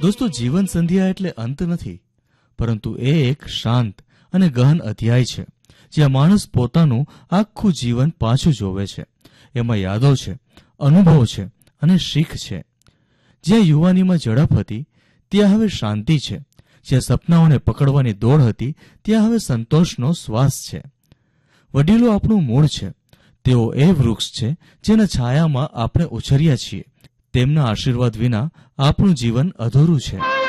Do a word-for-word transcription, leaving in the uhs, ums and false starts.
દોસ્તો, જીવન સંધ્યા એટલે અંત નથી, પરંતુ એ એક શાંત અને ગહન અધ્યાય છે જ્યાં માણસ પોતાનું આખું જીવન પાછું જોવે છે. એમાં યાદો છે, અનુભવ છે અને શીખ છે. જ્યાં યુવાનીમાં ઝડપ હતી ત્યાં હવે શાંતિ છે. જ્યાં સપનાઓને પકડવાની દોડ હતી ત્યાં હવે સંતોષનો શ્વાસ છે. વડીલો આપણું મૂળ છે. તેઓ એ વૃક્ષ છે જેના છાયામાં આપણે ઉછર્યા છીએ. તેમના આશીર્વાદ વિના આપણું જીવન અધૂરું છે.